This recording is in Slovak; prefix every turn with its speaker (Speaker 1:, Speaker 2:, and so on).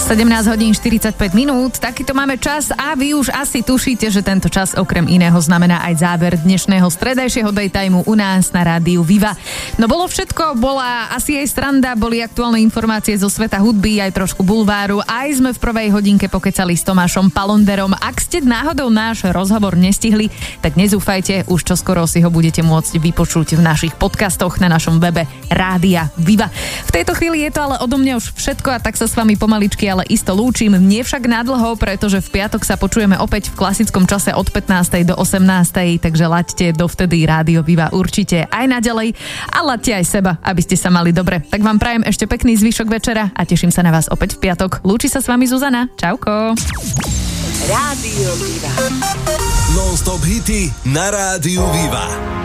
Speaker 1: 17 hodín 45 minút, takýto máme čas a vy už asi tušíte, že tento čas okrem iného znamená aj záver dnešného stredajšieho daytimeu u nás na rádiu Viva. No bolo všetko, bola asi aj sranda, boli aktuálne informácie zo sveta hudby, aj trošku bulváru, aj sme v prvej hodinke pokecali s Tomášom Palonderom. Ak ste náhodou náš rozhovor nestihli, tak nezúfajte, už čoskoro si ho budete môcť vypočuť v našich podcastoch na našom webe Rádia Viva. V tejto chvíli je to ale odo mňa už všetko a tak sa s vami pomaličky, ale isto lúčim. Nie však nadlho, pretože v piatok sa počujeme opäť v klasickom čase od 15. do 18. Takže laďte dovtedy Rádio Viva určite aj naďalej a laďte aj seba, aby ste sa mali dobre. Tak vám prajem ešte pekný zvyšok večera a teším sa na vás opäť v piatok. Lúči sa s vami Zuzana. Čauko.
Speaker 2: Rádio Viva. Non-stop hity na Rádiu Viva.